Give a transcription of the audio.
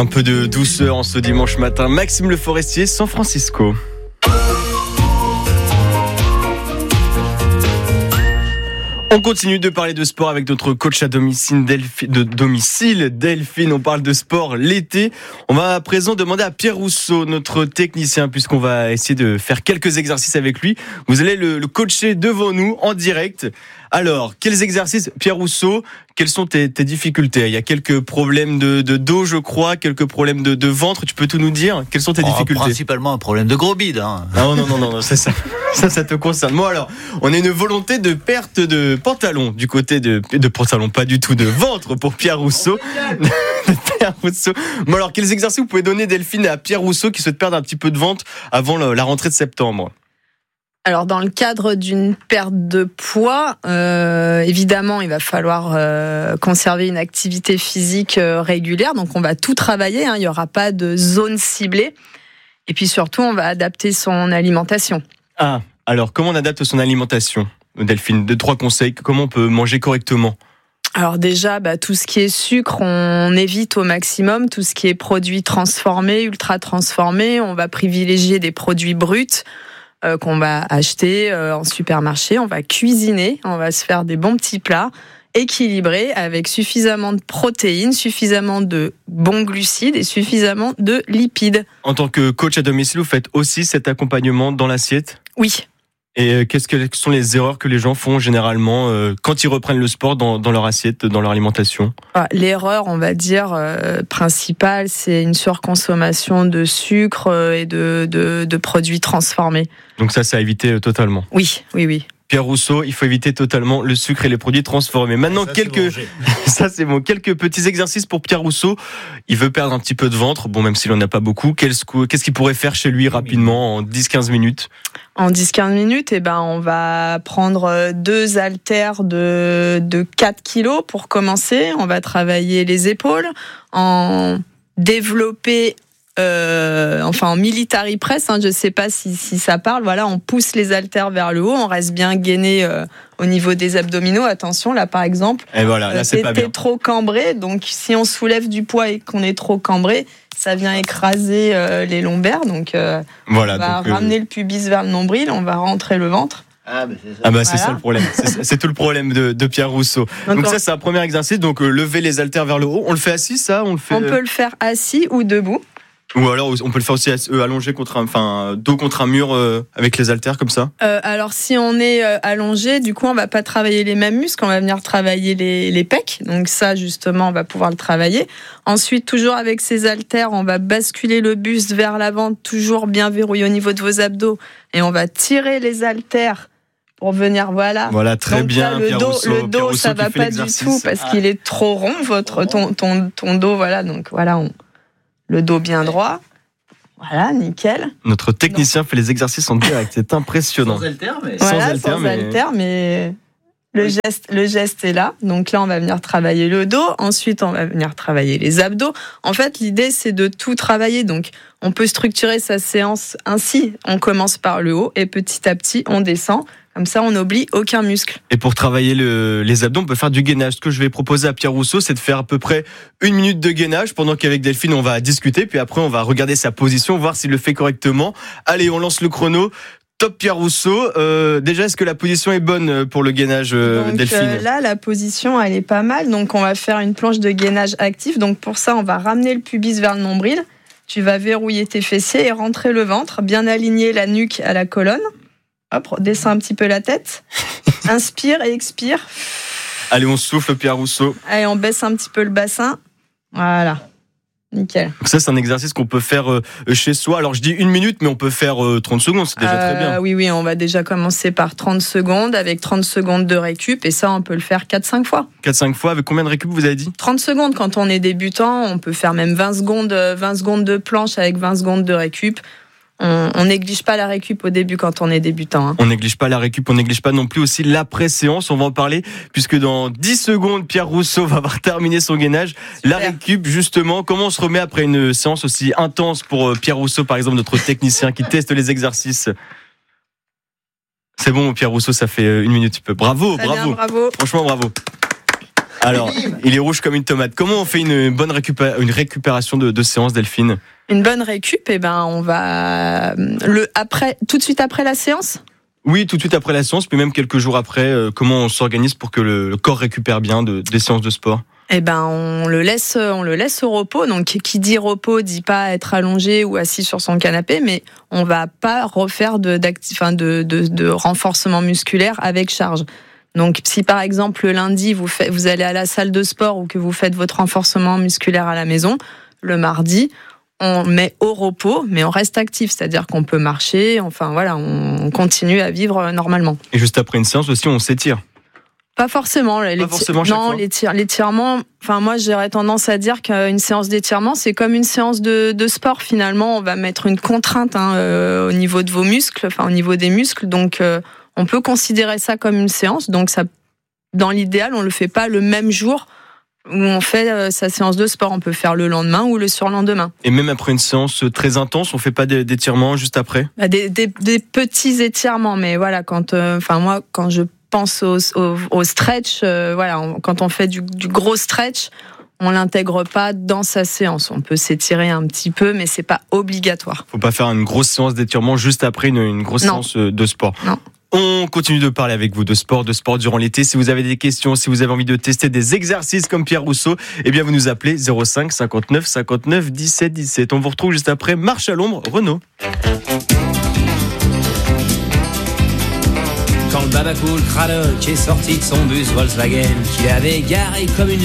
Un peu de douceur en ce dimanche matin. Maxime Le Forestier, San Francisco. On continue de parler de sport avec notre coach à domicile, Delphine. On parle de sport l'été. On va à présent demander à Pierre Rousseau, notre technicien, puisqu'on va essayer de faire quelques exercices avec lui. Vous allez le coacher devant nous en direct. Alors, quels exercices, Pierre Rousseau, quelles sont tes difficultés? Il y a quelques problèmes de dos, je crois, quelques problèmes de ventre. Tu peux tout nous dire? Quelles sont tes difficultés? Principalement un problème de gros bide. Ah non, c'est ça. Ça te concerne. Moi, alors, on a une volonté de perte de pantalon du côté de pantalon, pas du tout de ventre pour Pierre Rousseau. Pierre Rousseau. Bon, alors, quels exercices vous pouvez donner, Delphine, à Pierre Rousseau qui souhaite perdre un petit peu de ventre avant la rentrée de septembre? Alors, dans le cadre d'une perte de poids, évidemment, il va falloir conserver une activité physique régulière. Donc, on va tout travailler. Il n'y aura pas de zone ciblée. Et puis, surtout, on va adapter son alimentation. Ah, alors, comment on adapte son alimentation, Delphine? 2-3 conseils. Comment on peut manger correctement? Alors déjà, tout ce qui est sucre, on évite au maximum. Tout ce qui est produits transformés, ultra transformés, on va privilégier des produits bruts qu'on va acheter en supermarché. On va cuisiner, on va se faire des bons petits plats équilibrés avec suffisamment de protéines, suffisamment de bons glucides et suffisamment de lipides. En tant que coach à domicile, vous faites aussi cet accompagnement dans l'assiette? Oui. Et quelles sont les erreurs que les gens font généralement quand ils reprennent le sport dans leur assiette, dans leur alimentation? L'erreur, on va dire, principale, c'est une surconsommation de sucre et de produits transformés. Donc ça, c'est à éviter totalement? Oui. Pierre Rousseau, il faut éviter totalement le sucre et les produits transformés. Maintenant, c'est bon, quelques petits exercices pour Pierre Rousseau. Il veut perdre un petit peu de ventre, bon, même s'il en a pas beaucoup. Qu'est-ce qu'il pourrait faire chez lui rapidement en 10-15 minutes? En 10-15 minutes, on va prendre 2 haltères de 4 kilos pour commencer. On va travailler les épaules, en développer en military press, je ne sais pas si ça parle. Voilà, on pousse les haltères vers le haut, on reste bien gainé au niveau des abdominaux. Attention, là par exemple, et voilà, là c'est pas bien. T'es trop cambré, donc si on soulève du poids et qu'on est trop cambré, ça vient écraser les lombaires. Donc voilà, on va ramener le pubis vers le nombril, on va rentrer le ventre. C'est ça le problème. C'est tout le problème de Pierre Rousseau. Donc ça, c'est un premier exercice. Donc lever les haltères vers le haut. On le fait assis, ça? On peut le faire assis ou debout. Ou alors, on peut le faire aussi allongé dos contre un mur avec les haltères comme ça. Alors, si on est allongé, du coup, on va pas travailler les mêmes muscles, on va venir travailler les pecs. Donc ça, justement, on va pouvoir le travailler. Ensuite, toujours avec ces haltères, on va basculer le buste vers l'avant, toujours bien verrouillé au niveau de vos abdos, et on va tirer les haltères pour venir, voilà. Voilà, très bien, là, Pierre Rousseau. Le dos, ça va pas du tout parce qu'il est trop rond, ton dos, voilà. Donc voilà, le dos bien droit. Voilà, nickel. Notre technicien fait les exercices en direct, c'est impressionnant. Sans haltère, mais... Sans haltère, mais le geste est là. Donc là, on va venir travailler le dos. Ensuite, on va venir travailler les abdos. En fait, l'idée, c'est de tout travailler. Donc, on peut structurer sa séance ainsi. On commence par le haut et petit à petit, on descend. Comme ça, on n'oublie aucun muscle. Et pour travailler les abdos, on peut faire du gainage. Ce que je vais proposer à Pierre Rousseau, c'est de faire à peu près 1 minute de gainage, pendant qu'avec Delphine, on va discuter. Puis après, on va regarder sa position, voir s'il le fait correctement. Allez, on lance le chrono. Top Pierre Rousseau. Déjà, est-ce que la position est bonne pour le gainage, Delphine? Là, la position, elle est pas mal. Donc, on va faire une planche de gainage actif. Donc, pour ça, on va ramener le pubis vers le nombril. Tu vas verrouiller tes fessiers et rentrer le ventre. Bien aligner la nuque à la colonne. Hop, descends un petit peu la tête. Inspire et expire. Allez, on souffle, Pierre Rousseau. Allez, on baisse un petit peu le bassin. Voilà. Nickel. Donc ça, c'est un exercice qu'on peut faire chez soi. Alors, je dis 1 minute, mais on peut faire 30 secondes. C'est déjà très bien. Oui, on va déjà commencer par 30 secondes avec 30 secondes de récup. Et ça, on peut le faire 4-5 fois. 4-5 fois, avec combien de récup, vous avez dit? 30 secondes. Quand on est débutant, on peut faire même 20 secondes de planche avec 20 secondes de récup. On néglige pas la récup au début quand on est débutant. On néglige pas la récup, on néglige pas non plus aussi l'après-séance. On va en parler puisque dans 10 secondes, Pierre Rousseau va avoir terminé son gainage. Super. La récup, justement, comment on se remet après une séance aussi intense pour Pierre Rousseau, par exemple, notre technicien qui teste les exercices? C'est bon, Pierre Rousseau, ça fait 1 minute. Bravo. Bien, bravo. Franchement, bravo. Alors, il est rouge comme une tomate. Comment on fait une bonne récupération de séance, Delphine? Une bonne récup, on va tout de suite après la séance. Oui, tout de suite après la séance, puis même quelques jours après. Comment on s'organise pour que le corps récupère bien des séances de sport? On le laisse au repos. Donc, qui dit repos dit pas être allongé ou assis sur son canapé, mais on va pas refaire de renforcement musculaire avec charge. Donc, si par exemple le lundi vous allez à la salle de sport ou que vous faites votre renforcement musculaire à la maison, le mardi on met au repos, mais on reste actif, c'est-à-dire qu'on peut marcher. On continue à vivre normalement. Et juste après une séance aussi, on s'étire. Pas forcément. L'étirement. Moi, j'aurais tendance à dire qu'une séance d'étirement, c'est comme une séance de sport. Finalement, on va mettre une contrainte au niveau de vos muscles, au niveau des muscles. Donc, on peut considérer ça comme une séance. Donc, ça, dans l'idéal, on le fait pas le même jour où on fait sa séance de sport. On peut faire le lendemain ou le surlendemain. Et même après une séance très intense, on fait pas d'étirements juste après? Des petits étirements, mais voilà, quand je pense au stretch, quand on fait du gros stretch, on l'intègre pas dans sa séance. On peut s'étirer un petit peu, mais c'est pas obligatoire. Faut pas faire une grosse séance d'étirement juste après une grosse séance de sport. Non. On continue de parler avec vous de sport durant l'été. Si vous avez des questions, si vous avez envie de tester des exercices comme Pierre Rousseau, vous nous appelez 05 59 59 17 17. On vous retrouve juste après Marche à l'ombre, Renaud. Quand le Babacool Cradock est sorti de son bus Volkswagen, qu'il avait garé comme une